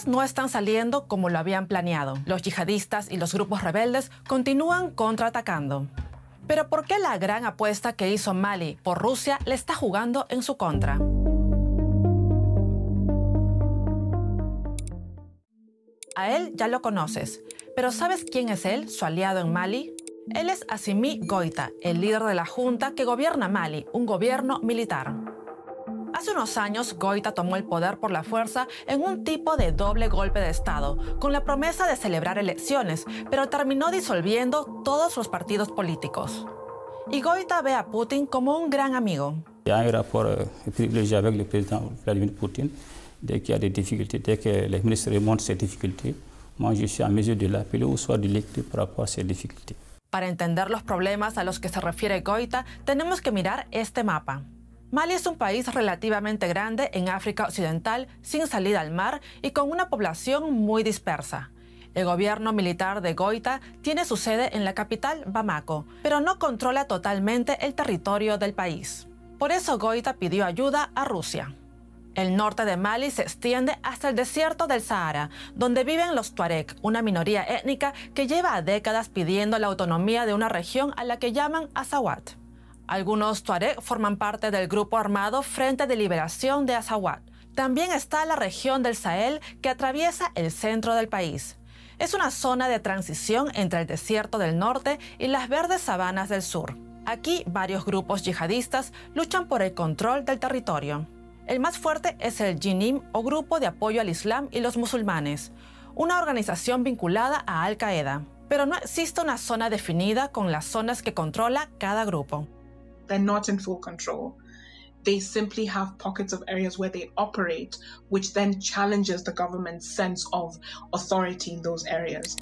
cosas no están saliendo como lo habían planeado. Los yihadistas y los grupos rebeldes continúan contraatacando. Pero ¿por qué la gran apuesta que hizo Mali por Rusia le está jugando en su contra? A él ya lo conoces, pero ¿sabes quién es él, su aliado en Mali? Él es Assimi Goïta, el líder de la junta que gobierna Mali, un gobierno militar. Hace unos años, Goïta tomó el poder por la fuerza en un tipo de doble golpe de Estado, con la promesa de celebrar elecciones, pero terminó disolviendo todos los partidos políticos. Y Goïta ve a Putin como un gran amigo. Hay un rapport privilégié avec le président Vladimir Poutine. Dès qu'il y a des difficultés, dès que les ministres remontent ces difficultés, moi je suis en mesure de l'appeler ou soit de l'écouter par rapport a ces difficultés. Para entender los problemas a los que se refiere Goïta, tenemos que mirar este mapa. Mali es un país relativamente grande en África Occidental, sin salida al mar y con una población muy dispersa. El gobierno militar de Goïta tiene su sede en la capital, Bamako, pero no controla totalmente el territorio del país. Por eso Goïta pidió ayuda a Rusia. El norte de Mali se extiende hasta el desierto del Sahara, donde viven los Tuareg, una minoría étnica que lleva décadas pidiendo la autonomía de una región a la que llaman Azawad. Algunos Tuareg forman parte del grupo armado Frente de Liberación de Azawad. También está la región del Sahel que atraviesa el centro del país. Es una zona de transición entre el desierto del norte y las verdes sabanas del sur. Aquí varios grupos yihadistas luchan por el control del territorio. El más fuerte es el Jinim, o Grupo de Apoyo al Islam y los Musulmanes, una organización vinculada a Al-Qaeda. Pero no existe una zona definida con las zonas que controla cada grupo. They're not in full control. They simply have pockets of areas where they operate, which then challenges the government's sense of authority in those areas.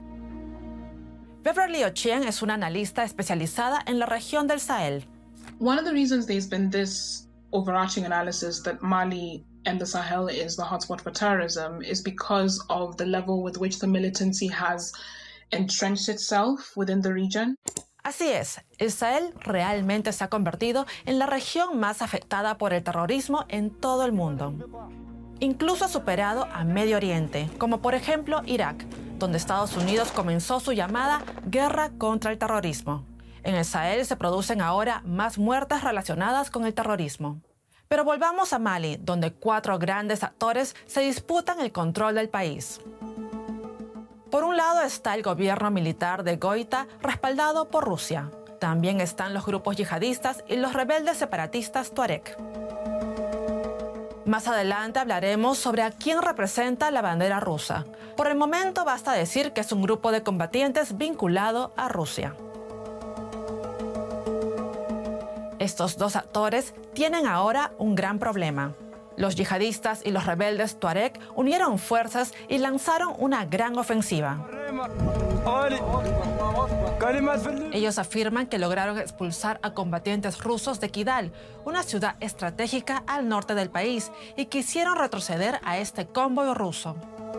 Beverly Ochien es una analista especializada en la región del Sahel. One of the reasons there's been this overarching analysis that Mali and the Sahel is the hotspot for terrorism is because of the level with which the militancy has entrenched itself within the region. Así es, el Sahel realmente se ha convertido en la región más afectada por el terrorismo en todo el mundo. Incluso ha superado a Medio Oriente, como por ejemplo Irak, donde Estados Unidos comenzó su llamada guerra contra el terrorismo. En el Sahel se producen ahora más muertes relacionadas con el terrorismo. Pero volvamos a Mali, donde 4 grandes actores se disputan el control del país. Por un lado está el gobierno militar de Goïta, respaldado por Rusia. También están los grupos yihadistas y los rebeldes separatistas Tuareg. Más adelante hablaremos sobre a quién representa la bandera rusa. Por el momento basta decir que es un grupo de combatientes vinculado a Rusia. Estos dos actores tienen ahora un gran problema. Los yihadistas y los rebeldes Tuareg unieron fuerzas y lanzaron una gran ofensiva. Ellos afirman que lograron expulsar a combatientes rusos de Kidal, una ciudad estratégica al norte del país, y quisieron retroceder a este convoy ruso.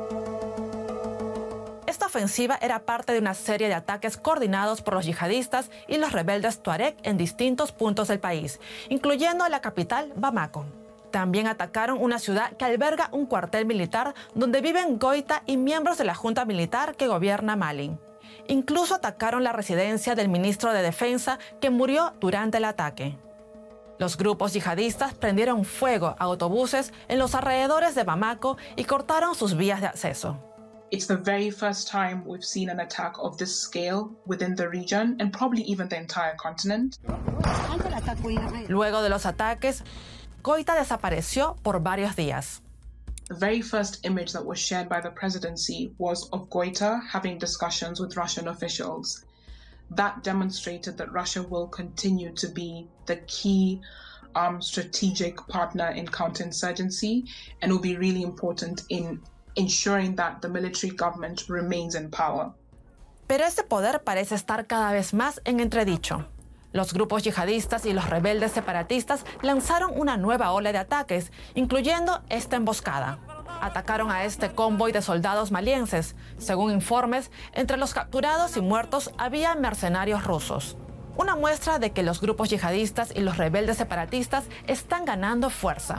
Esta ofensiva era parte de una serie de ataques coordinados por los yihadistas y los rebeldes Tuareg en distintos puntos del país, incluyendo la capital, Bamako. También atacaron una ciudad que alberga un cuartel militar donde viven Goïta y miembros de la junta militar que gobierna Mali. Incluso atacaron la residencia del ministro de Defensa, que murió durante el ataque. Los grupos yihadistas prendieron fuego a autobuses en los alrededores de Bamako y cortaron sus vías de acceso. It's the very first time we've seen an attack of this scale within the region and probably even the entire continent. Luego de los ataques, Goïta desapareció por varios días. The very first image that was shared by the presidency was of Goïta having discussions with Russian officials. That demonstrated that Russia will continue to be the key strategic partner in counterinsurgency and will be really important in ensuring that the military government remains in power. Pero este poder parece estar cada vez más en entredicho. Los grupos yihadistas y los rebeldes separatistas lanzaron una nueva ola de ataques, incluyendo esta emboscada. Atacaron a este convoy de soldados malienses. Según informes, entre los capturados y muertos había mercenarios rusos. Una muestra de que los grupos yihadistas y los rebeldes separatistas están ganando fuerza.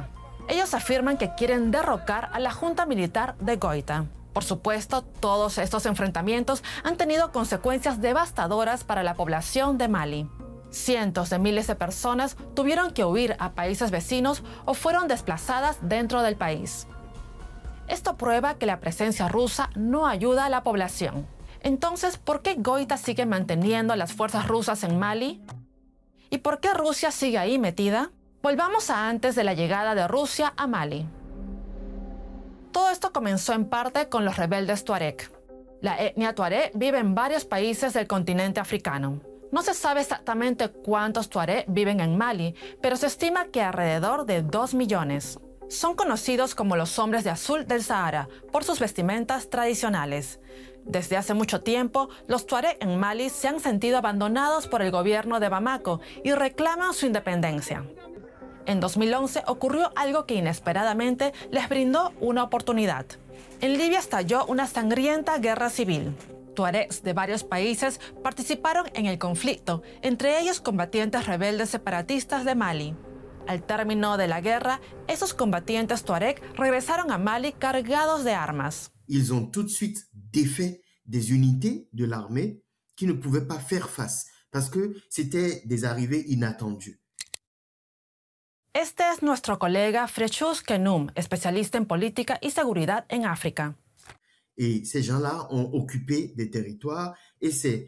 Ellos afirman que quieren derrocar a la junta militar de Goïta. Por supuesto, todos estos enfrentamientos han tenido consecuencias devastadoras para la población de Mali. Cientos de miles de personas tuvieron que huir a países vecinos o fueron desplazadas dentro del país. Esto prueba que la presencia rusa no ayuda a la población. Entonces, ¿por qué Goïta sigue manteniendo a las fuerzas rusas en Mali? ¿Y por qué Rusia sigue ahí metida? Volvamos a antes de la llegada de Rusia a Mali. Todo esto comenzó en parte con los rebeldes tuareg. La etnia tuareg vive en varios países del continente africano. No se sabe exactamente cuántos tuareg viven en Mali, pero se estima que alrededor de 2 millones. Son conocidos como los hombres de azul del Sahara por sus vestimentas tradicionales. Desde hace mucho tiempo, los tuareg en Mali se han sentido abandonados por el gobierno de Bamako y reclaman su independencia. En 2011 ocurrió algo que inesperadamente les brindó una oportunidad. En Libia estalló una sangrienta guerra civil. Tuaregs de varios países participaron en el conflicto, entre ellos combatientes rebeldes separatistas de Mali. Al término de la guerra, esos combatientes tuareg regresaron a Mali cargados de armas. Ils ont tout de suite défait des unités de l'armée qui ne pouvaient pas faire face parce que c'était des arrivées inattendues. Este es nuestro colega Frechus Kenum, especialista en política y seguridad en África. Et ces gens-là ont occupé des territoires et c'est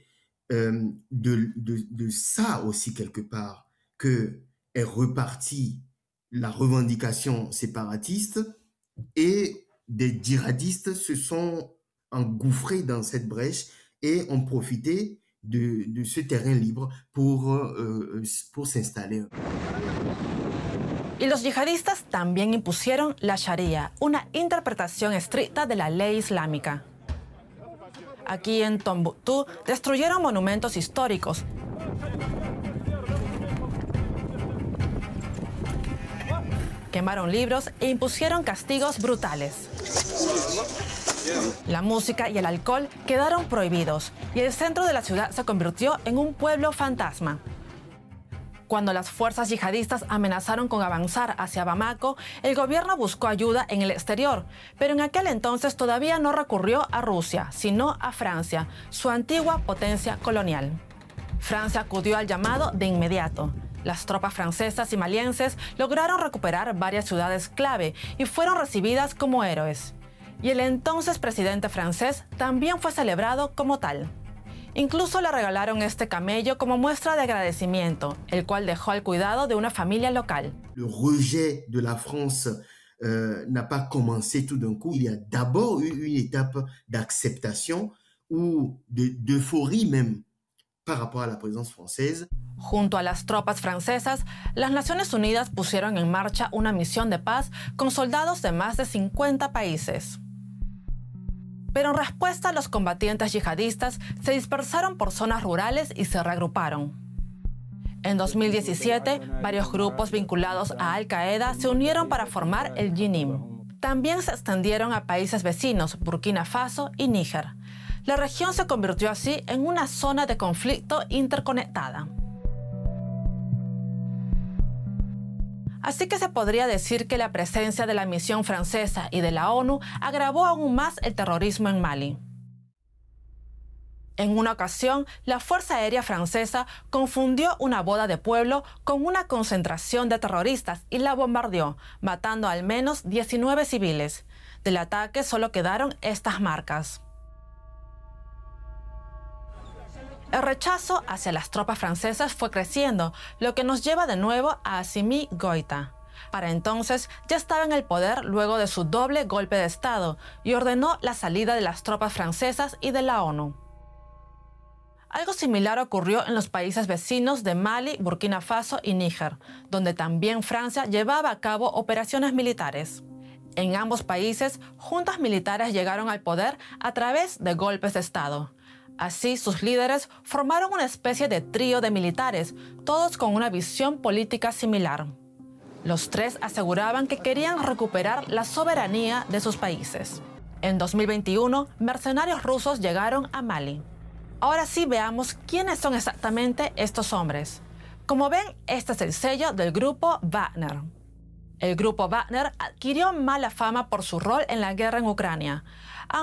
de ça aussi quelque part que est repartie la revendication séparatiste et des djihadistes se sont engouffrés dans cette brèche et ont profité de ce terrain libre pour s'installer. Y los yihadistas también impusieron la Sharia, una interpretación estricta de la ley islámica. Aquí en Tombuctú destruyeron monumentos históricos, quemaron libros e impusieron castigos brutales. La música y el alcohol quedaron prohibidos y el centro de la ciudad se convirtió en un pueblo fantasma. Cuando las fuerzas yihadistas amenazaron con avanzar hacia Bamako, el gobierno buscó ayuda en el exterior, pero en aquel entonces todavía no recurrió a Rusia, sino a Francia, su antigua potencia colonial. Francia acudió al llamado de inmediato. Las tropas francesas y malienses lograron recuperar varias ciudades clave y fueron recibidas como héroes. Y el entonces presidente francés también fue celebrado como tal. Incluso le regalaron este camello como muestra de agradecimiento, el cual dejó al cuidado de una familia local. Le rejet de la France n'a pas commencé tout d'un coup. Il y a d'abord eu une étape d'acceptation ou d'euphorie même par rapport à la présence française. Junto a las tropas francesas, las Naciones Unidas pusieron en marcha una misión de paz con soldados de más de 50 países. Pero en respuesta, los combatientes yihadistas se dispersaron por zonas rurales y se reagruparon. En 2017, varios grupos vinculados a Al-Qaeda se unieron para formar el Jinim. También se extendieron a países vecinos, Burkina Faso y Níger. La región se convirtió así en una zona de conflicto interconectada. Así que se podría decir que la presencia de la misión francesa y de la ONU agravó aún más el terrorismo en Mali. En una ocasión, la Fuerza Aérea Francesa confundió una boda de pueblo con una concentración de terroristas y la bombardeó, matando al menos 19 civiles. Del ataque solo quedaron estas marcas. El rechazo hacia las tropas francesas fue creciendo, lo que nos lleva de nuevo a Assimi Goïta. Para entonces ya estaba en el poder luego de su doble golpe de Estado y ordenó la salida de las tropas francesas y de la ONU. Algo similar ocurrió en los países vecinos de Mali, Burkina Faso y Níger, donde también Francia llevaba a cabo operaciones militares. En ambos países, juntas militares llegaron al poder a través de golpes de Estado. Así, sus líderes formaron una especie de trío de militares, todos con una visión política similar. Los tres aseguraban que querían recuperar la soberanía de sus países. En 2021, mercenarios rusos llegaron a Mali. Ahora sí veamos quiénes son exactamente estos hombres. Como ven, este es el sello del grupo Wagner. El grupo Wagner adquirió mala fama por su rol en la guerra en Ucrania.